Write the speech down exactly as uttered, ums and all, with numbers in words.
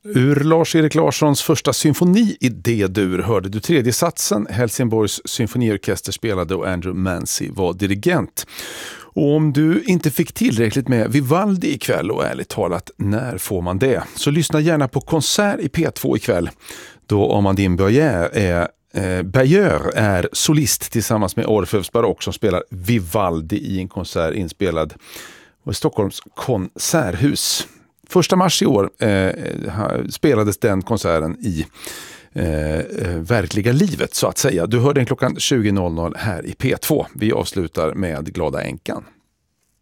Ur Lars-Erik Larssons första symfoni i D-dur hörde du tredje satsen. Helsingborgs symfoniorkester spelade och Andrew Mancy var dirigent. Och om du inte fick tillräckligt med Vivaldi ikväll, och ärligt talat, när får man det? Så lyssna gärna på konsert i P två ikväll, då Amandine Berger är, eh, Berger är solist tillsammans med Orfeus Barock som spelar Vivaldi i en konsert inspelad i Stockholms konserthus. Första mars i år eh, spelades den konserten i eh, verkliga livet så att säga. Du hör den klockan tjugo här i P två. Vi avslutar med Glada änkan.